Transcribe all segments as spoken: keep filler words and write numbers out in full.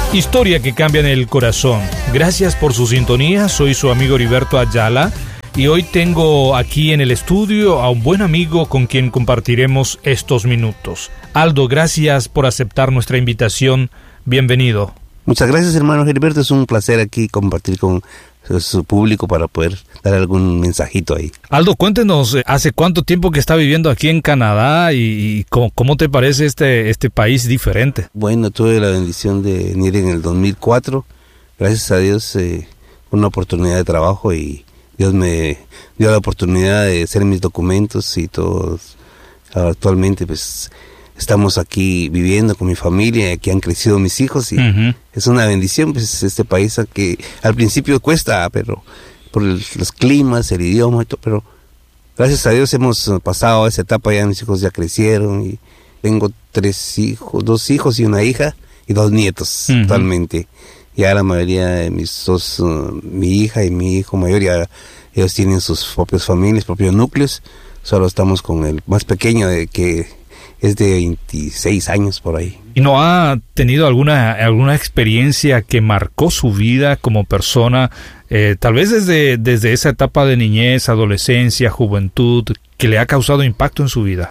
Historia que cambia en el corazón. Gracias por su sintonía, soy su amigo Heriberto Ayala y hoy tengo aquí en el estudio a un buen amigo con quien compartiremos estos minutos. Aldo, gracias por aceptar nuestra invitación, bienvenido. Muchas gracias, hermano Heriberto, es un placer aquí compartir con su público para poder dar algún mensajito ahí. Aldo, cuéntenos, ¿hace cuánto tiempo que está viviendo aquí en Canadá y, y cómo, cómo te parece este, este país diferente? Bueno, tuve la bendición de venir en el dos mil cuatro, gracias a Dios, eh, una oportunidad de trabajo y Dios me dio la oportunidad de hacer mis documentos y todos. Actualmente pues estamos aquí viviendo con mi familia, aquí han crecido mis hijos y uh-huh. es una bendición, pues este país que al principio cuesta, pero por el, los climas, el idioma y todo, pero gracias a Dios hemos pasado esa etapa, ya mis hijos ya crecieron y tengo tres hijos, dos hijos y una hija y dos nietos uh-huh. actualmente. Ya la mayoría de mis dos, uh, mi hija y mi hijo mayor, ya ellos tienen sus propias familias, propios núcleos, solo estamos con el más pequeño de que es de veintiséis años por ahí. ¿Y no ha tenido alguna alguna experiencia que marcó su vida como persona, eh, tal vez desde, desde esa etapa de niñez, adolescencia, juventud, que le ha causado impacto en su vida?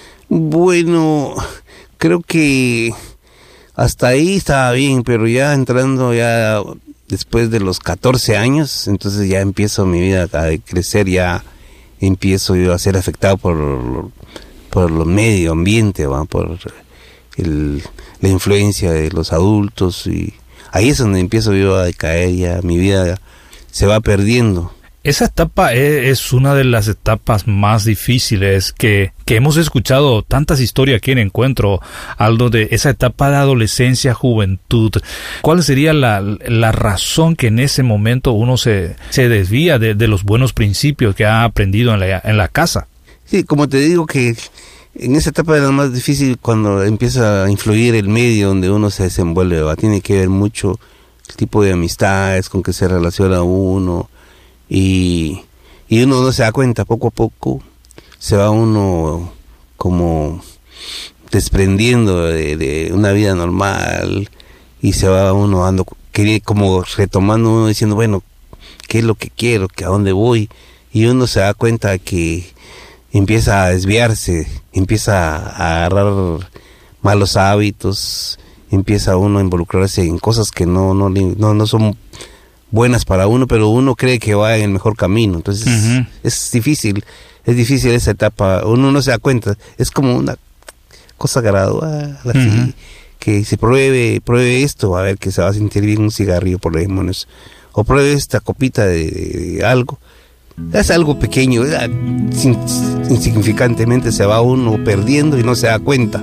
Bueno, creo que hasta ahí estaba bien, pero ya entrando ya después de los catorce años, entonces ya empiezo mi vida a crecer, ya empiezo yo a ser afectado por por el medio ambiente, ¿va? Por el, la influencia de los adultos y ahí es donde empiezo yo a decaer, ya mi vida se va perdiendo. Esa etapa es una de las etapas más difíciles que, que hemos escuchado tantas historias aquí en Encuentro, Aldo, de esa etapa de adolescencia, juventud. ¿Cuál sería la, la razón que en ese momento uno se, se desvía de, de los buenos principios que ha aprendido en la, en la casa? Sí, como te digo que en esa etapa es lo más difícil cuando empieza a influir el medio donde uno se desenvuelve, ¿va? Tiene que ver mucho el tipo de amistades con que se relaciona uno y, y uno no se da cuenta, poco a poco se va uno como desprendiendo de, de una vida normal y se va uno dando, como retomando uno diciendo, bueno, ¿qué es lo que quiero? ¿A dónde voy? Y uno se da cuenta que empieza a desviarse, empieza a agarrar malos hábitos, empieza uno a involucrarse en cosas que no no no, no son buenas para uno, pero uno cree que va en el mejor camino, entonces uh-huh. es difícil, es difícil esa etapa, uno no se da cuenta, es como una cosa gradual, así, uh-huh. que se pruebe, pruebe esto, a ver que se va a sentir bien un cigarrillo por ejemplo, o pruebe esta copita de, de algo. Es algo pequeño, insignificantemente se va uno perdiendo y no se da cuenta.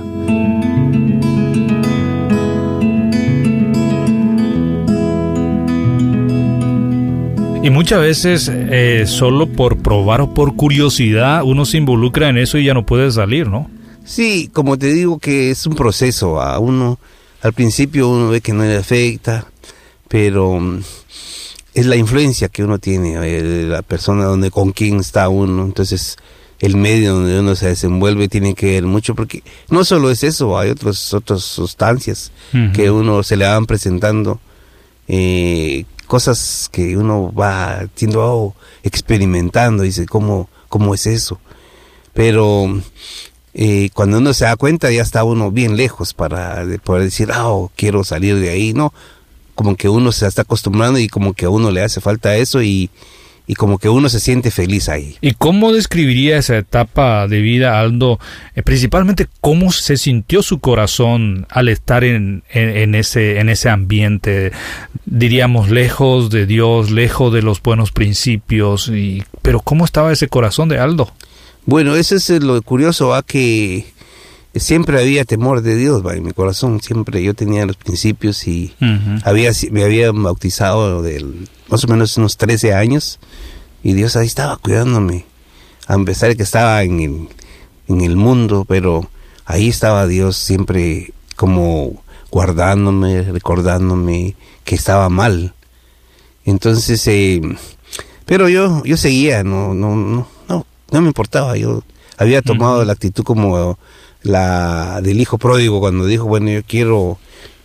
Y muchas veces eh, solo por probar o por curiosidad uno se involucra en eso y ya no puede salir, ¿no? Sí, como te digo que es un proceso, a uno al principio uno ve que no le afecta, pero es la influencia que uno tiene, eh, la persona donde con quién está uno, entonces el medio donde uno se desenvuelve tiene que ver mucho, porque no solo es eso, hay otras otras sustancias uh-huh. que uno se le van presentando, eh, cosas que uno va siendo oh, experimentando, dice cómo cómo es eso, pero eh, cuando uno se da cuenta ya está uno bien lejos para poder decir ah oh, quiero salir de ahí, no. Como que uno se está acostumbrando y como que a uno le hace falta eso y, y como que uno se siente feliz ahí. ¿Y cómo describiría esa etapa de vida, Aldo? Eh, principalmente, ¿cómo se sintió su corazón al estar en, en, en, ese, en ese ambiente, diríamos, lejos de Dios, lejos de los buenos principios? Y, pero ¿cómo estaba ese corazón de Aldo? Bueno, eso es lo curioso, ¿va? Que siempre había temor de Dios, ¿va? En mi corazón, siempre yo tenía los principios y uh-huh. había me había bautizado del, más o menos unos trece años y Dios ahí estaba cuidándome, a pesar de que estaba en el, en el mundo, pero ahí estaba Dios siempre como guardándome, recordándome que estaba mal. Entonces, eh, pero yo yo seguía, no no no no, no me importaba, yo había tomado uh-huh. la actitud como la del hijo pródigo cuando dijo, bueno, yo quiero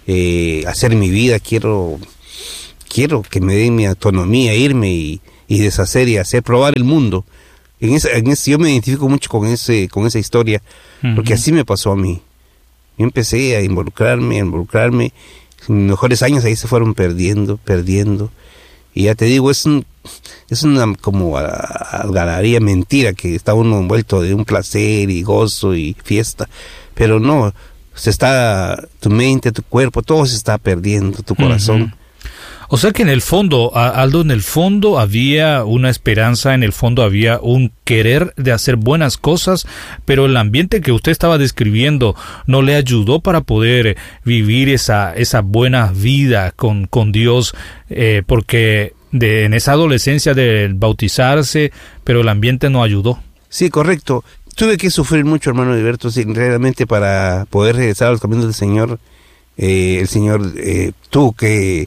eh, hacer mi vida, quiero, quiero que me den mi autonomía, irme y, y deshacer y hacer, probar el mundo. En esa, en ese, yo me identifico mucho con ese, con esa historia, uh-huh. porque así me pasó a mí. Yo empecé a involucrarme, a involucrarme. Mis mejores años ahí se fueron perdiendo, perdiendo. Y ya te digo, es un, es una como algarabía mentira que está uno envuelto de un placer y gozo y fiesta. Pero no, se está, tu mente, tu cuerpo, todo se está perdiendo, tu corazón. Uh-huh. O sea que en el fondo, Aldo, en el fondo había una esperanza, en el fondo había un querer de hacer buenas cosas, pero el ambiente que usted estaba describiendo no le ayudó para poder vivir esa, esa buena vida con, con Dios, eh, porque de, en esa adolescencia de bautizarse, pero el ambiente no ayudó. Sí, correcto. Tuve que sufrir mucho, hermano Heriberto, sí, realmente para poder regresar a los caminos del Señor. Eh, el Señor eh, tuvo que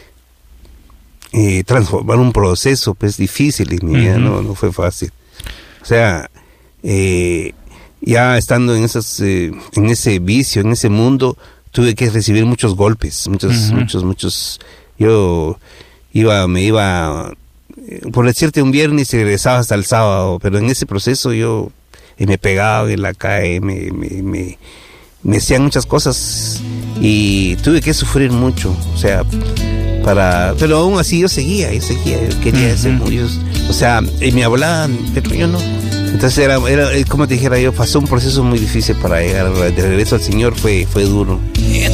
Eh, transformar un proceso pues difícil en mi vida, uh-huh. no, no fue fácil. O sea, eh, ya estando en esas, eh, en ese vicio, en ese mundo, tuve que recibir muchos golpes, muchos, uh-huh. muchos, muchos. Yo iba, me iba, eh, por decirte, un viernes y regresaba hasta el sábado, pero en ese proceso yo eh, me pegaba en la calle, me, me, me, me hacían muchas cosas y tuve que sufrir mucho, o sea. Para, pero aún así yo seguía, yo seguía, yo quería ser muy, o sea, y me hablaban, pero yo no. Entonces era, era, como te dijera yo, pasó un proceso muy difícil para llegar de regreso al Señor, fue, fue duro.